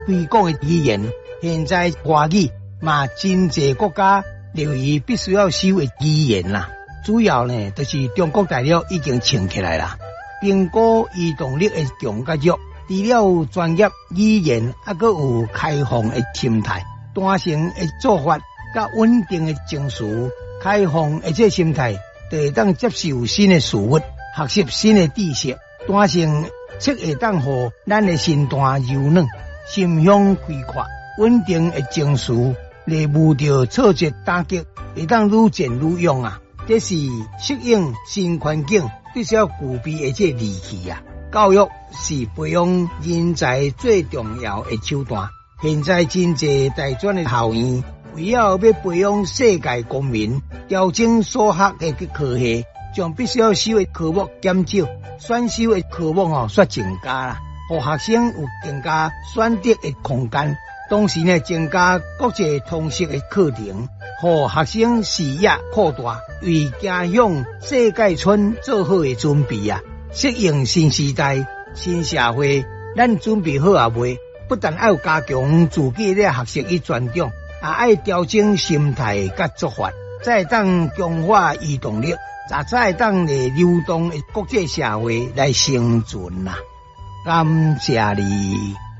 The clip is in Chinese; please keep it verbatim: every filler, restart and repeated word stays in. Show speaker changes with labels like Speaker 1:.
Speaker 1: 推广的语言。现在华语嘛，真济国家留意必须要修的语言啦。主要呢，就是中国大陆已经撑起来啦。评估移动力的强甲弱，除了专业语言，还佫有开放的心态、单纯的做法、甲稳定的情绪。开放的这心态，就会当接受新的事物，学习新的知识。单纯则会当互咱的心肝柔软，心胸开阔。稳定的情绪，例如着挫折打击，会当愈渐愈勇啊！这是适应新环境必须要具备的这利器啊！教育是培养人才最重要的手段。现在真济大专的校园，为了要培养世界公民，调整所学的科系，将必须要修的科目减少，选修的科目哦煞增加啦，让学生有更加选择的空间。同时呢，增加国际通识的课程，让学生视野扩大，为走向世界村做好的准备啊！适应新时代、新社会，咱准备好啊未？不但要加强自己的学习与专长，也要调整心态甲做法，才当强化移动力，也才当来流动的国际社会来生存啦。感谢你。